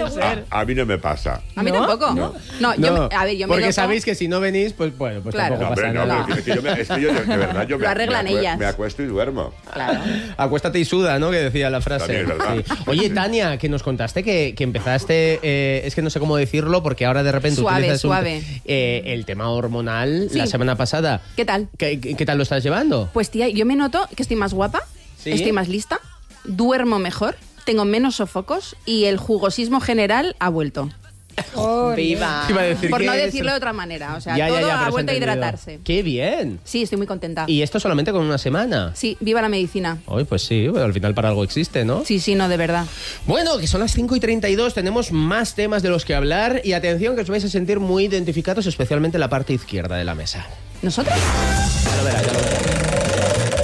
segura. A mí no me pasa. A mí tampoco. No. Yo porque me sabéis que si no venís, pues bueno, pues Claro. tampoco pasa No, nada. pero es que yo, de verdad, yo Lo arreglan ellas. me acuesto y duermo. Claro. Acuéstate y suda, ¿no? Que decía la frase. También es verdad. Sí. Oye, Tania, que nos contaste que empezaste, es que no sé cómo decirlo, porque ahora de repente utilizas el tema hormonal la semana pasada. ¿Qué tal? ¿Qué tal lo estás llevando? Pues tía, yo me noto que estoy más guapa, ¿Sí? estoy más lista, duermo mejor, tengo menos sofocos y el jugosismo general ha vuelto. ¡Viva! Iba a decir Por que no es- decirlo de otra manera. O sea, Ya, todo pero ha se vuelto a entendido. hidratarse. ¡Qué bien! Sí, estoy muy contenta. Y esto solamente con una semana. Sí, viva la medicina. Hoy, pues sí, bueno, al final para algo existe, ¿no? Sí, no, de verdad. Bueno, que son las 5:32, tenemos más temas de los que hablar y atención que os vais a sentir muy identificados, especialmente la parte izquierda de la mesa. ¿Nosotros? Ya lo verás, ya lo verás.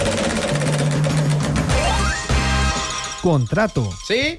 Contrato. ¿Sí?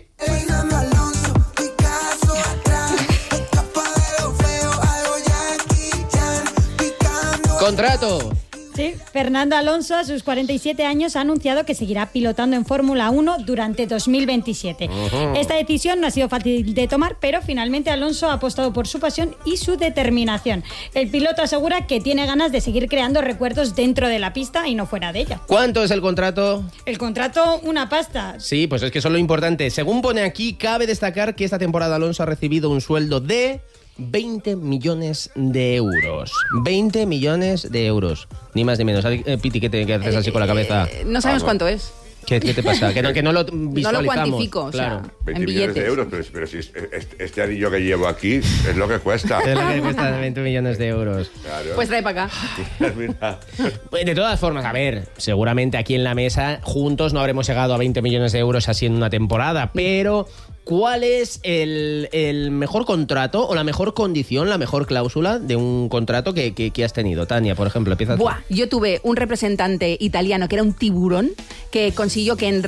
Contrato. Sí, Fernando Alonso, a sus 47 años, ha anunciado que seguirá pilotando en Fórmula 1 durante 2027. Esta decisión no ha sido fácil de tomar, pero finalmente Alonso ha apostado por su pasión y su determinación. El piloto asegura que tiene ganas de seguir creando recuerdos dentro de la pista y no fuera de ella. ¿Cuánto es el contrato? El contrato, una pasta. Sí, pues es que eso es lo importante. Según pone aquí, cabe destacar que esta temporada Alonso ha recibido un sueldo de 20 millones de euros. 20 millones de euros. Ni más ni menos. Piti, ¿qué haces así con la cabeza? No sabemos cuánto es. ¿Qué te pasa? Que no lo visualizamos. No lo cuantifico, o claro. sea, 20 en millones de billetes. euros, pero si este anillo que llevo aquí es lo que cuesta. Es lo que cuesta 20 millones de euros. Claro. Pues trae para acá. Mira. Pues de todas formas, a ver, seguramente aquí en la mesa juntos no habremos llegado a 20 millones de euros así en una temporada, pero ¿cuál es el mejor contrato o la mejor condición, la mejor cláusula de un contrato que has tenido? Tania, por ejemplo, empieza tú. Buah, yo tuve un representante italiano que era un tiburón que consiguió que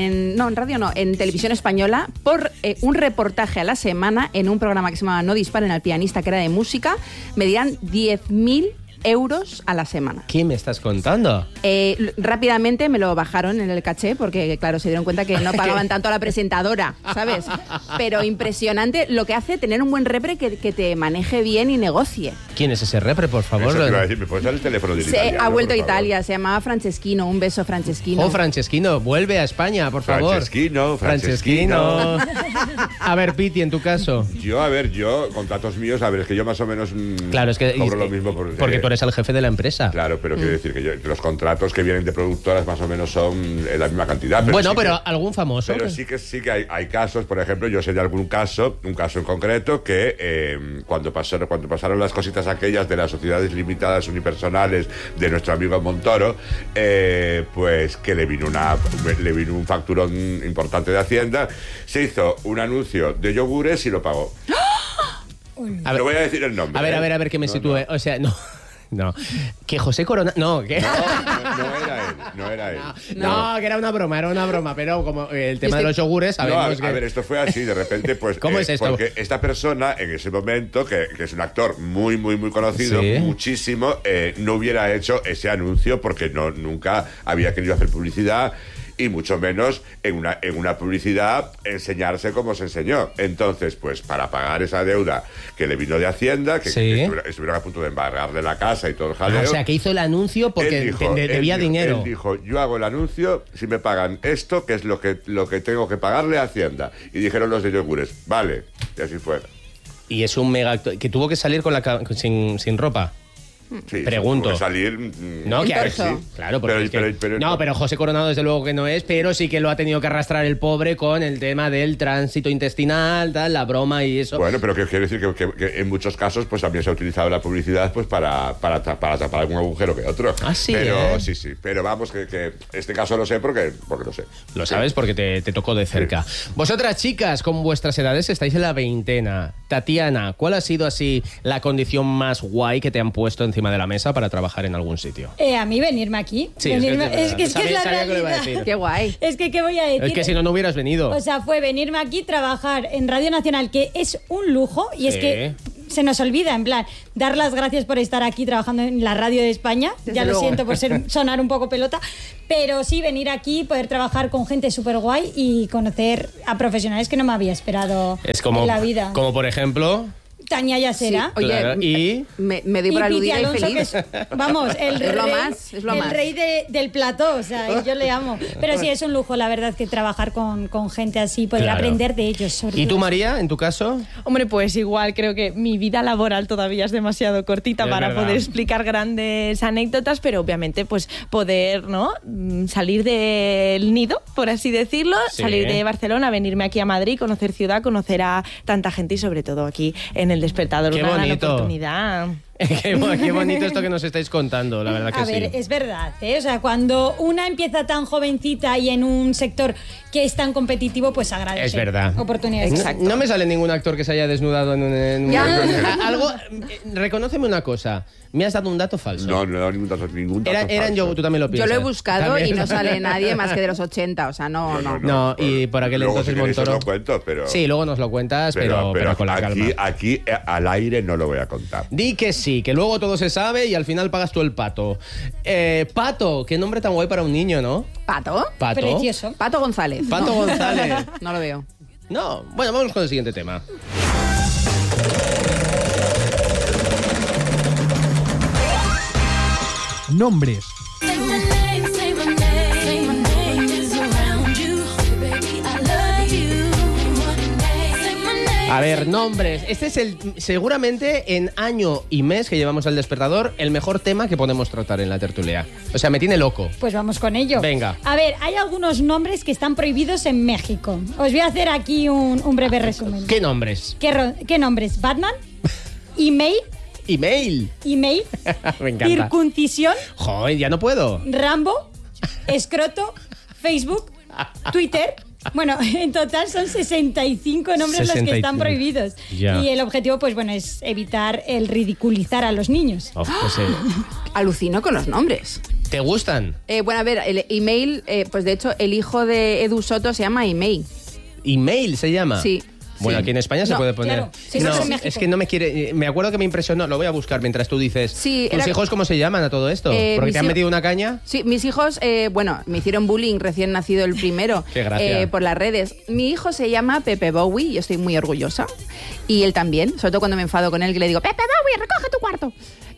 en televisión española, por un reportaje a la semana en un programa que se llamaba No disparen al pianista, que era de música, me dieran 10.000 euros a la semana. ¿Qué me estás contando? Rápidamente me lo bajaron en el caché porque, claro, se dieron cuenta que no pagaban tanto a la presentadora, ¿sabes? Pero impresionante lo que hace tener un buen repre que te maneje bien y negocie. ¿Quién es ese repre, por favor? Eso te iba a decir, ¿me puedes dar el teléfono del italiano, Ha vuelto a por favor? Italia, se llamaba Franceschino. Un beso, Franceschino. Oh, Franceschino, vuelve a España, por favor. Franceschino. A ver, Piti, en tu caso. Yo, contratos míos, es que yo más o menos Claro, es que cobro lo mismo. porque tú eres el jefe de la empresa. Claro, pero quiero decir que los contratos que vienen de productoras más o menos son la misma cantidad. Pero Bueno, sí pero que, algún famoso. Pero sí que hay casos, por ejemplo, yo sé de algún caso, un caso en concreto, que cuando pasaron las cositas aquellas de las sociedades limitadas unipersonales de nuestro amigo Montoro, pues que le vino un facturón importante de Hacienda, se hizo un anuncio de yogures y lo pagó. A ver, No voy a decir el nombre. a ver, que me sitúe. No. O sea, no. No. Que José Corona. No, que. No era él. No, que era una broma, pero como el tema de los yogures, sabemos que. A ver, esto fue así, de repente, pues. ¿Cómo es esto? Porque esta persona, en ese momento, que es un actor muy, muy, muy conocido, Sí. muchísimo, no hubiera hecho ese anuncio porque nunca había querido hacer publicidad. Y mucho menos en una publicidad enseñarse como se enseñó. Entonces, pues para pagar esa deuda que le vino de Hacienda, que estuvieron a punto de embargarle la casa y todo el jaleo. O sea, que hizo el anuncio porque debía dinero. Él dijo, yo hago el anuncio si me pagan esto, que es lo que tengo que pagarle a Hacienda. Y dijeron los de yogures, vale. Y así fue. Y es un mega actor que tuvo que salir sin ropa. Sí, pregunto. puede salir. No, que a ver, torso. sí. Claro, porque pero José Coronado desde luego que no es, pero sí que lo ha tenido que arrastrar el pobre con el tema del tránsito intestinal, tal, la broma y eso. Bueno, pero que quiero decir que en muchos casos pues también se ha utilizado la publicidad pues para tapar algún agujero que otro. Ah, sí, pero sí, pero vamos que este caso lo sé porque lo sé. Lo sabes porque te tocó de cerca. Sí. Vosotras, chicas, con vuestras edades estáis en la veintena. Tatiana, ¿cuál ha sido así la condición más guay que te han puesto encima de la mesa para trabajar en algún sitio? A mí venirme aquí. Sí, es que es la sabía que lo iba a realidad. decir. Qué guay. Es que, ¿qué voy a decir? Es que si no hubieras venido. O sea, fue venirme aquí, trabajar en Radio Nacional, que es un lujo, y es Sí. que se nos olvida, en plan, dar las gracias por estar aquí trabajando en la radio de España. Desde Ya luego. lo siento por sonar un poco pelota, pero sí, venir aquí, poder trabajar con gente súper guay y conocer a profesionales que no me había esperado Es como, en la vida. como por ejemplo... Tania Yasera. Sí. Oye, Claro, y... me doy Y por Piti aludida y Alonso, feliz. que es, vamos, el Es lo rey, más, es lo el más. rey del plató, o sea, y yo le amo. Pero sí, es un lujo, la verdad, que trabajar con gente así, poder Claro. aprender de ellos. Sobre ¿Y tú, todo. María, en tu caso? Hombre, pues igual creo que mi vida laboral todavía es demasiado cortita Es para verdad. poder explicar grandes anécdotas, pero obviamente pues poder, ¿no? Salir del nido, por así decirlo, Sí. salir de Barcelona, venirme aquí a Madrid, conocer ciudad, conocer a tanta gente y sobre todo aquí en El Despertador, Qué una gran bonito. oportunidad. Qué bonito esto que nos estáis contando, la verdad que A sí. ver, es verdad, ¿eh? O sea, cuando una empieza tan jovencita y en un sector que es tan competitivo, pues agradece. Es verdad. Oportunidades. No me sale ningún actor que se haya desnudado en un... Ya. Algo... Reconóceme una cosa. Me has dado un dato falso. No he dado ningún dato Eran falso. yo, tú también lo Yo piensas. lo he buscado También. y no sale nadie más que de los 80, o sea, no. No, y por aquel Luego, entonces si queréis, os Montoro... lo cuento, pero... Sí, luego nos lo cuentas, pero con la calma. aquí al aire no lo voy a contar. Di que sí, que luego todo se sabe y al final pagas tú el pato. Pato, qué nombre tan guay para un niño, ¿no? ¿Pato? Pato. Precioso. Pato González. Pato González. No lo veo. No, bueno, vamos con el siguiente tema. Nombres. Say my name, say my name. Say my name is around you. Baby, I love you. Say my name. A ver, nombres. Este es seguramente en año y mes que llevamos al Despertador, el mejor tema que podemos tratar en la tertulia. O sea, me tiene loco. Pues vamos con ello. Venga. A ver, hay algunos nombres que están prohibidos en México. Os voy a hacer aquí un breve resumen. ¿Qué nombres? ¿Qué nombres? ¿Batman? ¿Email? Email. ¿Email? Me encanta. ¿Circuncisión? Joder, ya no puedo. ¿Rambo? ¿Escroto? ¿Facebook? ¿Twitter? Bueno, en total son 65 nombres los que están 65. prohibidos. Ya. Y el objetivo, pues bueno, es evitar el ridiculizar a los niños. Oh, pues, Alucino con los nombres. ¿te gustan? Bueno, a ver, el email, pues de hecho, el hijo de Edu Soto se llama Email. Email se llama. Sí. Bueno, Sí. aquí en España se No, puede poner. claro. Sí, no, eso es en México. es que no me quiere. Me acuerdo que me impresionó. Lo voy a buscar mientras tú dices. Sí, ¿Tus era- hijos cómo se llaman a todo esto? ¿Porque mis te han hijos- metido una caña? Sí, mis hijos, bueno, me hicieron bullying recién nacido el primero. Qué gracia. Por las redes. Mi hijo se llama Pepe Bowie, yo estoy muy orgullosa. Y él también, sobre todo cuando me enfado con él, que le digo, Pepe Bowie, recoge tu cuarto.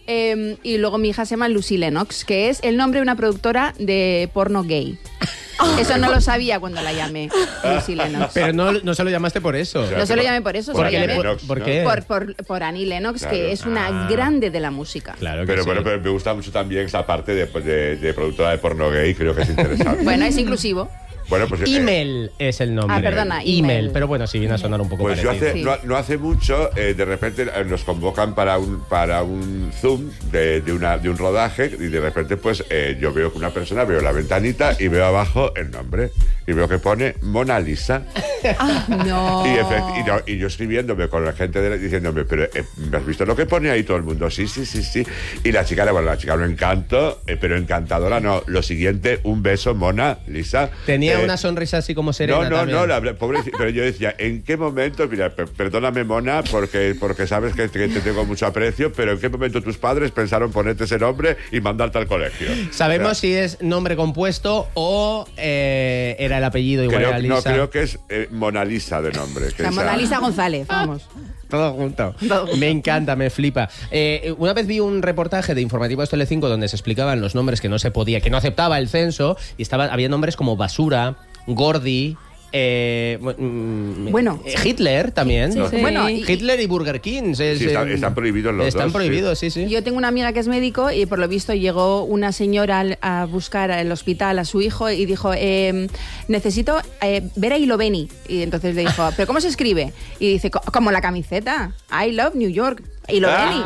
Y luego mi hija se llama Lucy Lennox, que es el nombre de una productora de porno gay. Eso no lo sabía cuando la llamé, Lucy Lennox. Pero no se lo llamaste por eso. Claro. No se lo llamé por eso, se Por lo qué llamé Lennox, ¿Por ¿no? qué? por Annie Lennox, Claro. que es una grande de la música. Claro que Pero sí. bueno, pero me gusta mucho también esa parte de productora de porno gay, creo que es interesante. Bueno, es inclusivo. Bueno, pues Email es el nombre. Ah, perdona, Email. email. Pero bueno, sí viene a sonar un poco Pues yo parecido. hace, Sí. no hace mucho, de repente nos convocan para un Zoom de un rodaje y de repente pues yo veo que una persona, veo la ventanita y veo abajo el nombre y veo que pone Mona Lisa. No. Y yo escribiéndome con la gente diciéndome, pero ¿me has visto lo que pone ahí todo el mundo? Sí. Y la chica un encanto, pero encantadora no. Lo siguiente, un beso, Mona Lisa. Tenía una sonrisa así como serena. también. Pobre, pero yo decía, ¿en qué momento? Mira, perdóname, Mona, porque sabes que te tengo mucho aprecio, pero ¿en qué momento tus padres pensaron ponerte ese nombre y mandarte al colegio? ¿Sabemos O sea, si es nombre compuesto o era el apellido igual era Lisa? no, creo que es Mona Lisa de nombre. Que La esa- Mona Lisa González, vamos. Todo junto. Todo junto. Me encanta, me flipa. Una vez vi un reportaje de Informativos Telecinco donde se explicaban los nombres que no se podía, que no aceptaba el censo, y había nombres como Basura, Gordi, Bueno. Hitler también. Sí, sí. Bueno, Hitler y Burger King. Sí, están prohibidos los Están dos, prohibidos, sí. sí. Yo tengo una amiga que es médico y por lo visto llegó una señora a buscar al hospital a su hijo y dijo, necesito ver a Iloveni. Y entonces le dijo, ¿pero cómo se escribe? Y dice, como la camiseta, I love New York. Y lo Beni.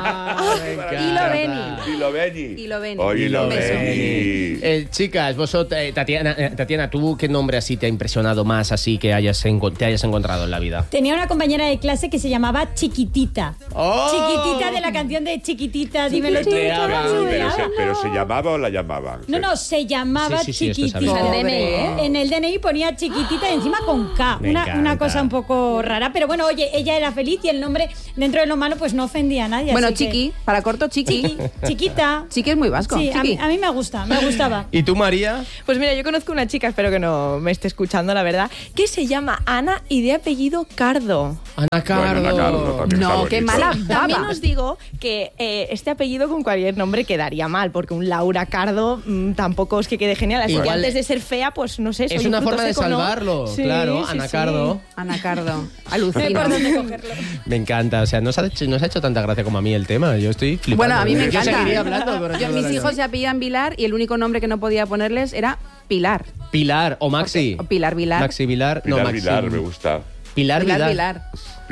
Y lo Beni. Y lo Beni. Y lo Beni. Oye, Y lo lo Beni. Beni. Chicas, vosotros, Tatiana, ¿tú qué nombre así te ha impresionado más así que te hayas encontrado en la vida? Tenía una compañera de clase que se llamaba Chiquitita. ¡Oh! Chiquitita, de la canción de Chiquitita, dímelo tú. Chiquitita, Pero se llamaba o la llamaban. No, se llamaba Sí, esto Chiquitita. sabía. En el DNI, ¿eh? En el DNI ponía Chiquitita y encima con K. Me Una encanta. cosa un poco rara. Pero bueno, oye, ella era feliz y el nombre, dentro de lo malo, pues no ofendía a nadie. Bueno, así que- Chiqui, para corto, Chiqui. Chiquita. Chiqui es muy vasco. Sí, Chiqui. a mí me gustaba. ¿Y tú, María? Pues mira, yo conozco una chica, espero que no me esté escuchando, la verdad, que se llama Ana y de apellido Cardo. Ana Cardo. Bueno, Ana Cardo también No, está qué bonito. mala También baba. os digo que este apellido con cualquier nombre quedaría mal, porque un Laura Cardo tampoco es que quede genial. Así que Igual antes de ser fea, pues no sé, soy Es un una fruto forma de seco, ¿no? salvarlo, Sí, claro, sí, Ana sí. Cardo. Ana Cardo. No hay Alucino. por dónde cogerlo. Me encanta, o sea, nos ha hecho tanta gracia como a mí el tema. Yo estoy flipando. Bueno, a mí me Yo encanta. seguiría hablando durante Yo, todo el mis año. hijos se apellidan Vilar y el único nombre que no podía ponerles era Pilar. Pilar o Maxi. O Pilar Vilar. Maxi Vilar. Pilar no, Maxi. Vilar, me gusta. Pilar Vilar. Vilar.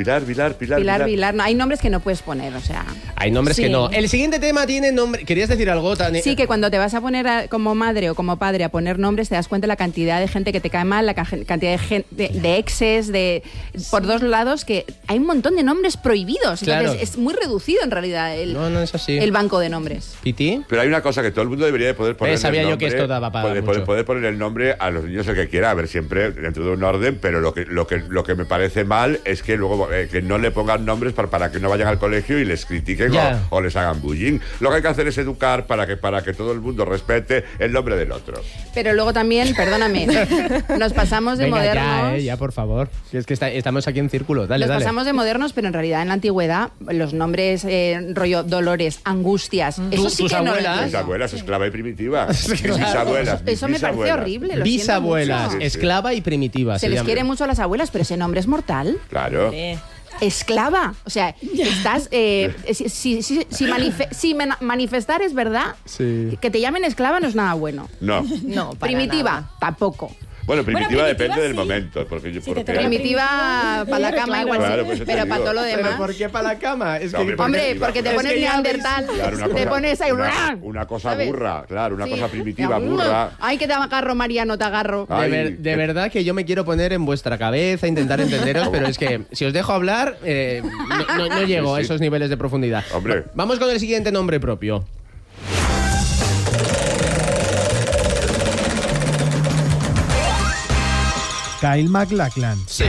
Pilar Vilar. No, hay nombres que no puedes poner, o sea. Hay nombres Sí. que no. El siguiente tema tiene nombre. ¿Querías decir algo, Tania? Sí, que cuando te vas a poner como madre o como padre a poner nombres, te das cuenta de la cantidad de gente que te cae mal, la cantidad de exes, por dos lados, que hay un montón de nombres prohibidos. Claro. Entonces es muy reducido en realidad No es así. el banco de nombres. ¿Piti? Pero hay una cosa que todo el mundo debería de poder poner. Sabía el yo que nombre, esto daba para mucho. poder poner el nombre a los niños el que quiera, a ver, siempre dentro de un orden, pero lo que me parece mal es que luego que no le pongan nombres para que no vayan al colegio y les critiquen Ya. o les hagan bullying. Lo que hay que hacer es educar para que todo el mundo respete el nombre del otro. Pero luego también, perdóname, nos pasamos de Venga, modernos. ya, por favor. Que es que estamos aquí en círculo. Dale, Nos dale. pasamos de modernos, pero en realidad en la antigüedad los nombres rollo Dolores, Angustias, eso sí tus que no lo abuelas. Mis entiendo. abuelas, esclava y primitiva. Mis Claro. bisabuelas, mis Eso me parece bisabuelas. horrible. Lo siento Bisabuelas, mucho. Sí, sí. esclava y primitiva. Se les llama. quiere mucho a las abuelas, pero ese nombre es mortal. Claro. Esclava. O sea, estás. Si manifestar es verdad, Sí. que te llamen esclava no es nada bueno. No. No, para Primitiva, nada. tampoco. Bueno, primitiva Bueno, depende del sí. momento. Porque yo, Sí, porque- te toca Primitiva para la cama igual Claro, sí, pues eso te pero digo. para todo lo demás. ¿Pero por qué para la cama? Es No, que, Hombre, porque te Es pones que ya neandertal, Claro, una te cosa- pones ahí. una cosa ¿sabes? burra, claro, una Sí. cosa primitiva, Ya, burra. Ay, que te agarro, Mariano, te agarro. Ay, de verdad que yo me quiero poner en vuestra cabeza, intentar entenderos, pero es que si os dejo hablar, no llego a Sí. esos niveles de profundidad. Hombre. Vamos con el siguiente nombre propio. Kyle MacLachlan. Sí.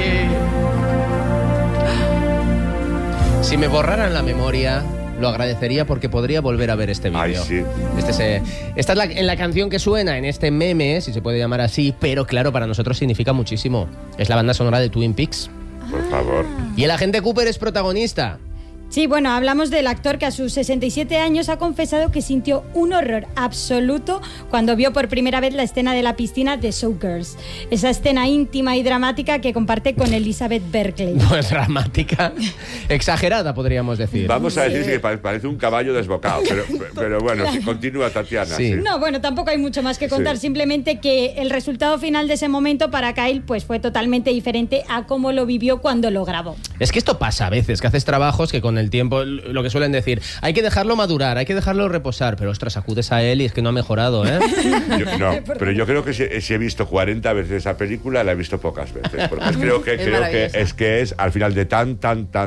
Si me borraran la memoria, lo agradecería porque podría volver a ver este vídeo. Ay, sí. Esta es en la canción que suena en este meme, si se puede llamar así, pero claro, para nosotros significa muchísimo. Es la banda sonora de Twin Peaks. Por favor. Y el agente Cooper es protagonista. Sí, bueno, hablamos del actor que a sus 67 años ha confesado que sintió un horror absoluto cuando vio por primera vez la escena de la piscina de Showgirls. Esa escena íntima y dramática que comparte con Elizabeth Berkley. Pues dramática, exagerada podríamos decir. Vamos a decir que parece un caballo desbocado, pero bueno, si continúa Tatiana. Sí. Sí. No, bueno, tampoco hay mucho más que contar, Sí. simplemente que el resultado final de ese momento para Kyle pues fue totalmente diferente a cómo lo vivió cuando lo grabó. Es que esto pasa a veces, que haces trabajos que con el tiempo, lo que suelen decir, hay que dejarlo madurar, hay que dejarlo reposar, pero ostras, acudes a él y es que no ha mejorado, ¿eh? Pero yo creo que si he visto 40 veces esa película, la he visto pocas veces. Porque creo que maravillosa. es al final de tan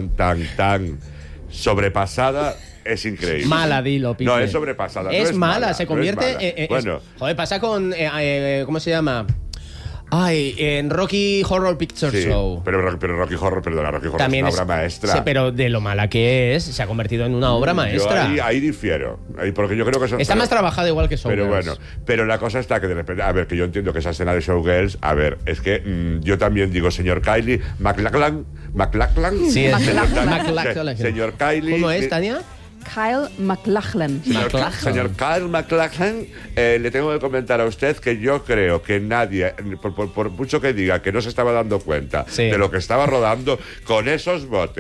sobrepasada. Es increíble. Mala, dilo, Pipe. No, es sobrepasada. Es no mala, se no convierte... es mala. Bueno, joder, pasa con... ¿cómo se llama? Ay, en Rocky Horror Picture sí, Show. pero Rocky Horror También es una obra maestra. Sí, pero de lo mala que es, se ha convertido en una obra maestra. Yo ahí difiero. Porque yo creo que Está más trabajada igual que Showgirls. Pero bueno, pero la cosa está que de repente, a ver, que yo entiendo que esa escena de Showgirls, a ver, es que yo también digo, señor Kylie, MacLachlan. Sí, es MacLachlan. MacLachlan. Señor Kylie. ¿Cómo es, Tania? Kyle MacLachlan. Señor Kyle MacLachlan, le tengo que comentar a usted que yo creo que nadie, por mucho que diga que no se estaba dando cuenta Sí. de lo que estaba rodando, con esos botes,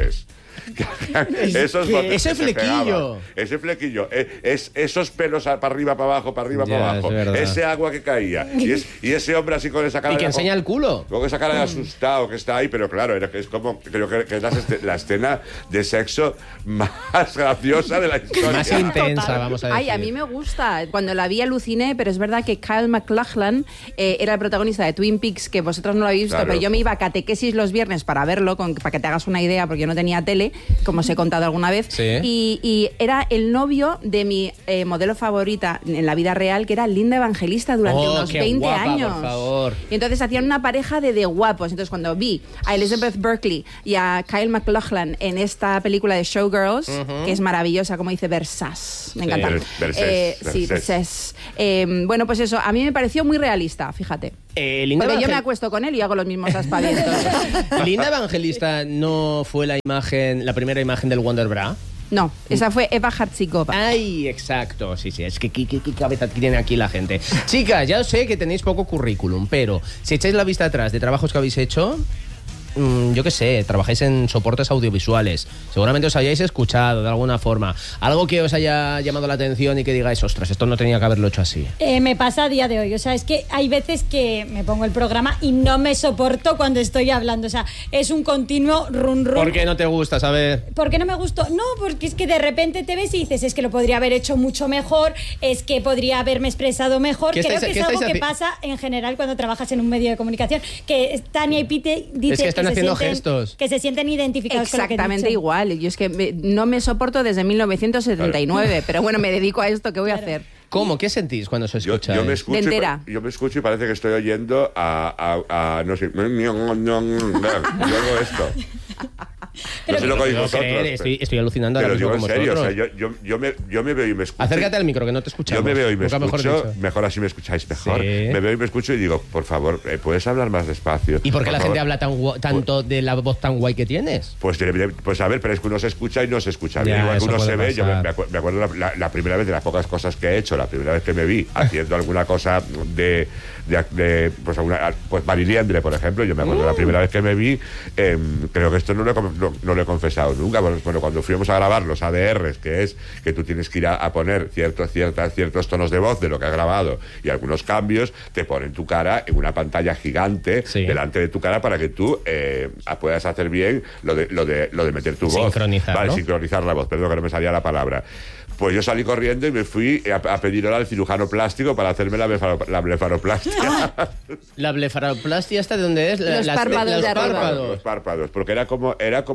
Esos botes ese que se flequillo. pegaban, ese flequillo, esos pelos para arriba, para abajo, para arriba, Ya, para abajo, es verdad. ese agua que caía, y ese hombre así con esa cara Y que de enseña el culo. Luego esa cara de asustado que está ahí, pero claro, es como, creo que es la escena de sexo más graciosa de la historia. Más intensa, vamos a decir. Ay, a mí me gusta. Cuando la vi aluciné, pero es verdad que Kyle MacLachlan era el protagonista de Twin Peaks, que vosotros no lo habéis visto, Claro. pero yo me iba a catequesis los viernes para verlo, para que te hagas una idea, porque yo no tenía tele, como os he contado alguna vez. Sí. Y era el novio de mi modelo favorita en la vida real, que era Linda Evangelista durante Oh, unos qué 20 guapa, años. por favor. Y entonces hacían una pareja de guapos. Entonces cuando vi a Elizabeth Berkley y a Kyle MacLachlan en esta película de Showgirls, que es maravillosa, como dice Versace, me Sí. encanta. Versés, Sí, Versés. Versés. Bueno, pues eso, a mí me pareció muy realista, fíjate. Linda Porque yo me Evangel- acuesto con él y hago los mismos aspavientos. ¿Linda Evangelista no fue la primera imagen del Wonder Bra? No, esa fue Eva Hatzikova. Ay, exacto, sí, es que qué cabeza tiene aquí la gente. Chicas, ya os sé que tenéis poco currículum, pero si echáis la vista atrás de trabajos que habéis hecho, yo qué sé, trabajáis en soportes audiovisuales, seguramente os hayáis escuchado de alguna forma, algo que os haya llamado la atención y que digáis, ostras, esto no tenía que haberlo hecho así. Me pasa a día de hoy, o sea, es que hay veces que me pongo el programa y no me soporto cuando estoy hablando, o sea, es un continuo run run. ¿Por qué no te gusta, saber? ¿Por qué no me gustó? No, porque es que de repente te ves y dices, es que lo podría haber hecho mucho mejor, es que podría haberme expresado mejor. ¿Qué Creo estáis- que qué es algo estáis que haci- pasa en general cuando trabajas en un medio de comunicación, que Tania y Pite dicen Es que están se haciendo sienten- gestos. que se sienten identificados con lo que he Exactamente dicho. igual. Yo es que no me soporto desde 1979, pero bueno, me dedico a esto, ¿qué voy a hacer? ¿Cómo? ¿Qué sentís cuando os Yo escucháis? me escucho, De entera. yo me escucho y parece que estoy oyendo a no sé, yo hago esto. No sé lo que oís No vosotros. creer, estoy alucinando Pero ahora mismo digo en con serio, o sea, vosotros. yo me veo y me escucho. Acércate al micro, que no te escuchamos. Yo me veo y me Nunca mejor escucho, dicho. mejor así me escucháis mejor. Sí. Me veo y me escucho y digo, por favor, ¿puedes hablar más despacio? ¿Y por qué la favor? gente habla tanto de la voz tan guay que tienes? Pues a ver, pero es que uno se escucha y no se escucha bien. Ya, Igual que eso uno puede se ve, yo pasar. me acuerdo la primera vez de las pocas cosas que he hecho, la primera vez que me vi haciendo alguna cosa de pues, pues Mariliendre, por ejemplo, yo me acuerdo la primera vez que me vi, creo que esto no lo he confesado nunca. Bueno, cuando fuimos a grabar los ADRs, que es que tú tienes que ir a poner ciertos tonos de voz de lo que has grabado y algunos cambios, te ponen tu cara en una pantalla gigante Sí. delante de tu cara para que tú puedas hacer bien lo de meter tu voz. Sincronizar, Vale, ¿no? sincronizar la voz, perdón que no me salía la palabra. Pues yo salí corriendo y me fui a pedir hora al cirujano plástico para hacerme la blefaroplastia. ¿La blefaroplastia esta de dónde es? Los párpados de arriba. Los párpados, porque era como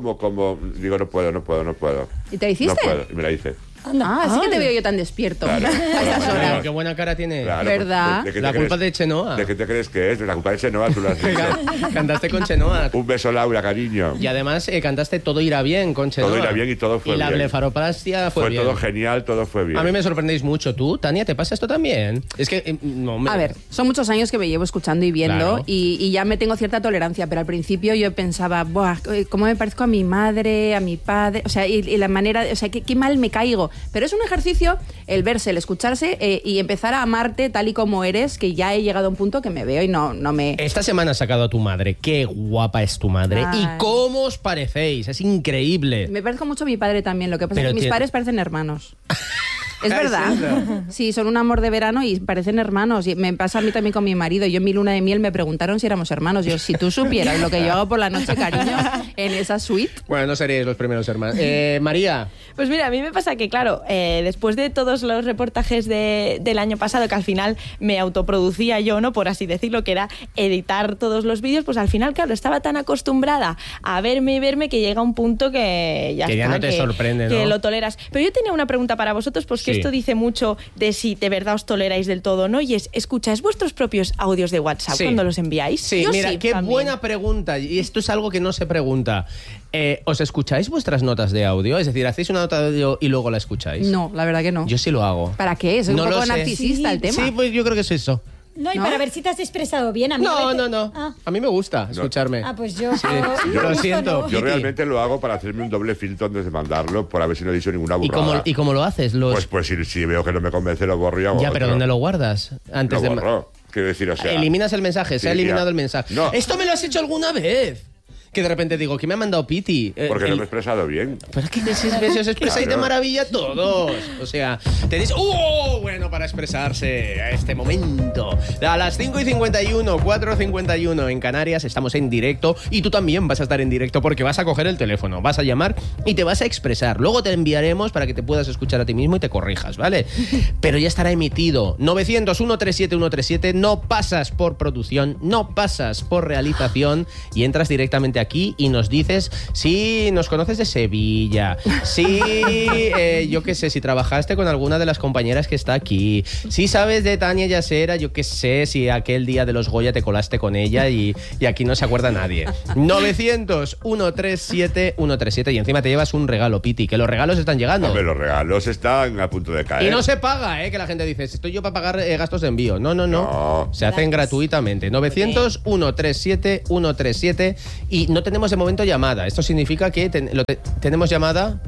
digo, no puedo. ¿Y te la hiciste? No puedo, y me la hice. Así que te veo yo tan despierto Claro. a estas Claro. horas. Qué buena cara tiene. Claro, ¿Verdad? ¿de qué te La culpa crees? de Chenoa. ¿De qué te crees que es? La culpa de Chenoa, tú lo has dicho. Cantaste con Chenoa. Un beso, Laura, cariño. Y además cantaste Todo irá bien con Chenoa. Todo irá bien y todo fue Y la bien. blefaroplastia fue bien. todo genial, todo fue bien. A mí me sorprendéis mucho. ¿Tú, Tania, te pasa esto también? Es que... no, A ver, son muchos años que me llevo escuchando y viendo Claro. y ya me tengo cierta tolerancia, pero al principio yo pensaba, buah, cómo me parezco a mi madre, a mi padre, o sea, y la manera, o sea, qué mal me caigo. Pero es un ejercicio el verse, el escucharse y empezar a amarte tal y como eres, que ya he llegado a un punto que me veo y no me... Esta semana has sacado a tu madre. Qué guapa es tu madre. Ay. ¿Y cómo os parecéis? Es increíble. Me parezco mucho a mi padre también, lo que pasa Pero es que mis tiene- padres parecen hermanos. Es ¿Es verdad. eso? Sí, son un amor de verano y parecen hermanos. Y me pasa a mí también con mi marido. Yo en mi luna de miel me preguntaron si éramos hermanos. Yo, si tú supieras lo que yo hago por la noche, cariño, en esa suite. Bueno, no seréis los primeros hermanos. María. Pues mira, a mí me pasa que, claro, después de todos los reportajes del año pasado, que al final me autoproducía yo, ¿no? Por así decirlo, que era editar todos los vídeos, pues al final, claro, estaba tan acostumbrada a verme y verme que llega un punto que ya Que está. ya no te sorprende, que ¿no? lo toleras. Pero yo tenía una pregunta para vosotros, pues que Sí. esto dice mucho de si de verdad os toleráis del todo, ¿no? Y es, ¿escucháis vuestros propios audios de WhatsApp Sí. cuando los enviáis? Sí, Yo mira, sí, qué también. buena pregunta. Y esto es algo que no se pregunta. ¿Os escucháis vuestras notas de audio? Es decir, ¿hacéis una nota de audio y luego la escucháis? No, la verdad que no. Yo sí lo hago. ¿Para qué? Es un No lo poco sé. narcisista el tema. Sí, pues yo creo que es eso. No, y ¿No? para ver si te has expresado bien. A mí a No, veces- no. Ah, A mí me gusta escucharme. pues yo... Sí, yo lo justo siento. no. Yo Kiki. realmente lo hago para hacerme un doble filtro antes de mandarlo, por a ver si no he dicho ninguna ¿Y burrada. cómo lo haces? Pues si veo que no me convence, lo borro y hago Ya, pero otro. ¿dónde lo guardas? Antes Lo de... borro. Quiero decir, o sea... Eliminas el mensaje, se ha Sí, eliminado ya. el mensaje. No. Esto me lo has hecho alguna vez. que de repente digo, ¿qué me ha mandado Piti? Porque no me he expresado bien. Pero es que si os expresáis de maravilla todos. O sea, tenéis... Bueno, para expresarse a este momento. A las 5:51, 4:51 en Canarias, estamos en directo. Y tú también vas a estar en directo porque vas a coger el teléfono, vas a llamar y te vas a expresar. Luego te enviaremos para que te puedas escuchar a ti mismo y te corrijas, ¿vale? Pero ya estará emitido. 900-137-137, no pasas por producción, no pasas por realización y entras directamente aquí y nos dices si nos conoces de Sevilla, si, yo qué sé, si trabajaste con alguna de las compañeras que está aquí, si sabes de Tania Yasera, yo qué sé, si aquel día de los Goya te colaste con ella y aquí no se acuerda nadie. 900-137-137 y encima te llevas un regalo, Piti, que los regalos están llegando. Hombre, los regalos están a punto de caer. Y no se paga, que la gente dice, estoy yo para pagar gastos de envío. No. Se hacen gratuitamente. 900-137-137 y no tenemos de momento llamada. Esto significa que tenemos llamada.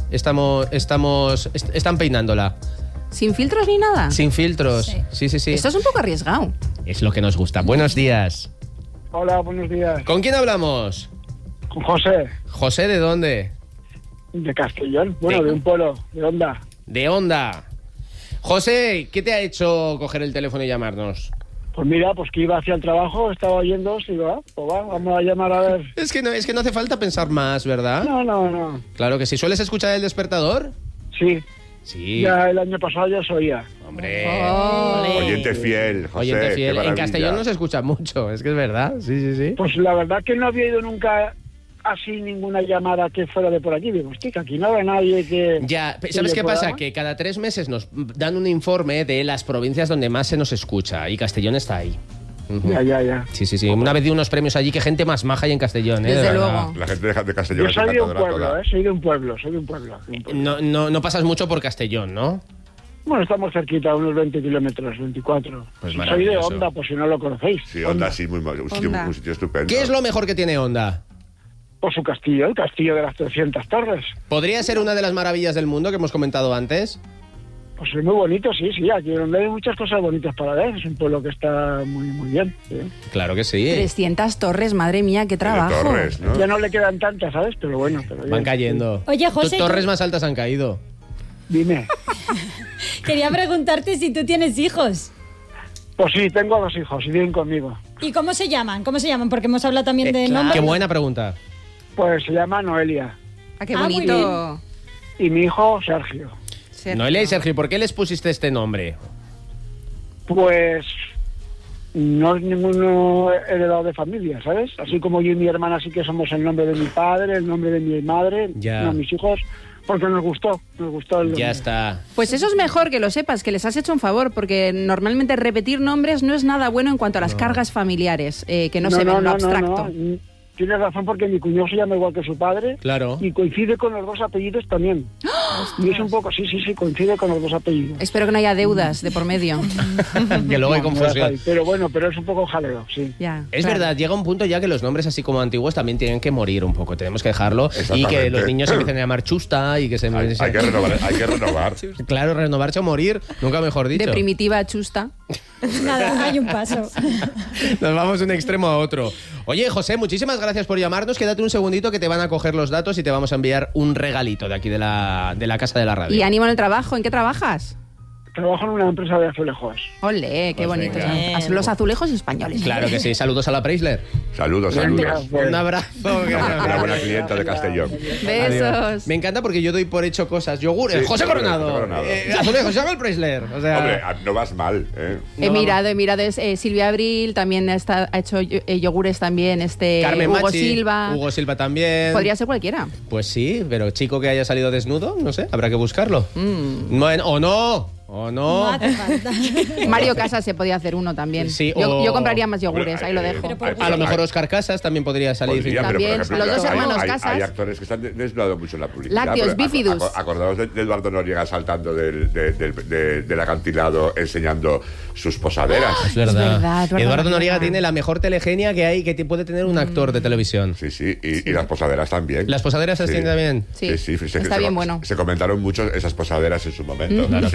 Están peinándola. ¿Sin filtros ni nada? Sin filtros. Sí. Esto es un poco arriesgado. Es lo que nos gusta. Buenos días. Hola, buenos días. ¿Con quién hablamos? Con José, José, ¿de dónde? de Castellón. Bueno, de un pueblo, de Onda. De Onda. José, ¿qué te ha hecho coger el teléfono y llamarnos? Pues mira, pues que iba hacia el trabajo, estaba oyendo, y digo, pues vamos a llamar a ver. Es que no hace falta pensar más, ¿verdad? No. Claro que sí. ¿Sueles escuchar el despertador? Sí, Sí. ya el año pasado ya se oía. Hombre. Oyente fiel, José. Oyente qué fiel. En maravilla. Castellón no se escucha mucho, es que es verdad. Sí. Pues la verdad que no había ido nunca así ninguna llamada que fuera de por aquí. Digo, hostia, que aquí no hay nadie que... Ya, que ¿sabes le qué pueda- pasa? Que cada 3 meses nos dan un informe de las provincias donde más se nos escucha y Castellón está ahí. Ujú. Ya. Sí. Una vez di unos premios allí, que gente más maja hay en Castellón, Desde de verdad. luego. La gente de Castellón Yo es soy de un encantadora pueblo, toda. soy de un pueblo. No pasas mucho por Castellón, ¿no? Bueno, estamos cerquita, unos 20 kilómetros, 24. Pues soy de maravilloso. Onda, pues si no lo conocéis. Sí, Onda, sí, Onda. un sitio estupendo. ¿Qué es lo mejor que tiene Onda? Por su castillo, el castillo de las 300 torres. ¿Podría ser una de las maravillas del mundo que hemos comentado antes? Pues es muy bonito, sí, aquí donde hay muchas cosas bonitas para ver. Es un pueblo que está muy bien. Sí. Claro que sí. 300 torres, madre mía, qué Tiene trabajo. torres, ¿no? Ya no le quedan tantas, ¿sabes? Pero bueno. Van bien. cayendo. Oye, José, Torres más altas han caído. Dime. quería preguntarte si tú tienes hijos. Pues sí, tengo 2 hijos y viven conmigo. ¿Y cómo se llaman? Porque hemos hablado también de Qué nombres. buena pregunta. Pues se llama Noelia. Ah, qué Ah, muy bonito. Y mi hijo, Sergio. Sergio. Noelia y Sergio, ¿por qué les pusiste este nombre? Pues no es ninguno heredado de familia, ¿sabes? Así como yo y mi hermana sí que somos el nombre de mi padre, el nombre de mi madre, Ya. no, mis hijos, porque nos gustó el nombre. Ya está. Pues eso es mejor que lo sepas, que les has hecho un favor, porque normalmente repetir nombres no es nada bueno en cuanto a las cargas familiares, que no, se ven en lo abstracto. No. Tienes razón porque mi cuñado se llama igual que su padre. Claro. Y coincide con los 2 apellidos también. Y es un poco, sí, coincide con los 2 apellidos. Espero que no haya deudas de por medio. Que luego hay No, confusión. pero bueno, pero es un poco jaleo, sí. Ya, Es claro. verdad, llega un punto ya que los nombres así como antiguos también tienen que morir un poco. Tenemos que dejarlo y que Exactamente. los niños se empiecen a llamar Chusta y que se... Hay que renovar. Claro, renovarse o morir, nunca mejor dicho. De primitiva a chusta. Nada, hay un paso. Nos vamos de un extremo a otro. Oye, José, muchísimas gracias por llamarnos. Quédate un segundito que te van a coger los datos y te vamos a enviar un regalito de aquí de la casa de la radio. Y ánimo en el trabajo. ¿En qué trabajas? Trabajo en una empresa de azulejos. Ole, qué Pues bonito. venga. Los azulejos españoles. Claro que sí. Saludos a la Preisler. Saludos. Un abrazo. Una buena clienta de Castellón. Besos. Adiós. Me encanta porque yo doy por hecho cosas. Yogur, Sí, José José Coronado. Coronado. Azulejos, se llama el Preisler. O sea, Hombre, no vas mal, ¿eh? He mirado, Silvia Abril, también ha hecho yogures también, Carmen Hugo Machi, Silva. Hugo Silva también. Podría ser cualquiera. Pues sí, pero chico que haya salido desnudo, no sé, habrá que buscarlo. Bueno, o no. No hace falta. Mario Casas se podía hacer uno también. Sí, yo compraría más yogures, Hombre, ahí lo dejo. Pero por- A lo mejor Oscar Casas también podría salir. Podría, pero, por También, ejemplo, los dos hay- hermanos hay, Casas. Hay actores que están desnudando mucho en la publicidad. Lácteos, pero bífidus. Acordaos de Eduardo Noriega saltando del acantilado enseñando sus posaderas. Es verdad. verdad, Eduardo Noriega Noriega. tiene la mejor telegenia que hay, que puede tener un actor de televisión. Sí, y las posaderas también. ¿Las posaderas se Sí. tienen también? Sí, está bien bueno. Se comentaron mucho esas posaderas en su momento. Claro que sí.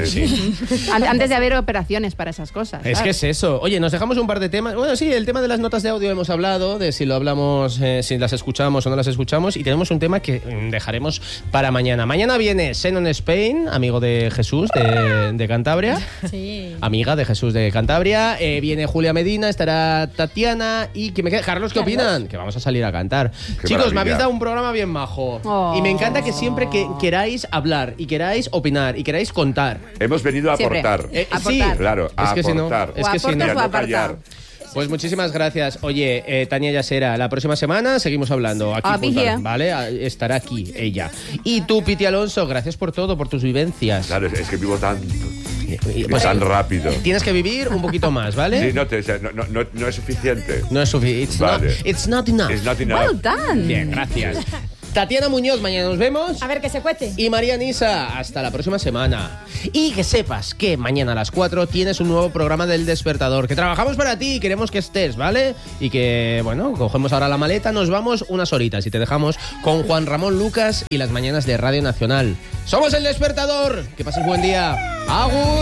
Antes de haber operaciones para esas cosas. Es que ¿sabes? es eso. Oye, nos dejamos un par de temas. Bueno, sí, el tema de las notas de audio hemos hablado, de si lo hablamos, si las escuchamos o no las escuchamos. Y tenemos un tema que dejaremos para mañana. Mañana viene Xenon Spain, amigo de Jesús de Cantabria. Sí. Amiga de Jesús de Cantabria. Viene Julia Medina, estará Tatiana. Y que me queda. Carlos, ¿qué opinan? Que vamos a salir a cantar. Qué Chicos, me maravilla. habéis dado un programa bien majo. Oh. Y me encanta que siempre que queráis hablar y queráis opinar y queráis contar. Hemos venido a Siempre. aportar. Sí, Aportar. Claro, a es que si no, aportar. es O que si no. aportas Y a o no aparta. callar. Pues muchísimas gracias. Oye, Tania Yasera, la próxima semana seguimos hablando aquí I'll be juntas, here. ¿vale? Estará aquí ella. Y tú, Piti Alonso, gracias por todo, por tus vivencias. Claro, es que vivo tanto. Pues, tan rápido. Tienes que vivir un poquito más, ¿vale? Sí, no es suficiente. No es suficiente. Vale. It's not enough. It's not enough. Well done. Bien, gracias. Tatiana Muñoz, mañana nos vemos. A ver, que se cuece. Y María Nisa, hasta la próxima semana. Y que sepas que mañana a las 4 tienes un nuevo programa del Despertador, que trabajamos para ti y queremos que estés, ¿vale? Y que, bueno, cogemos ahora la maleta, nos vamos unas horitas y te dejamos con Juan Ramón Lucas y las mañanas de Radio Nacional. ¡Somos el Despertador! Que pases buen día. ¡Agur!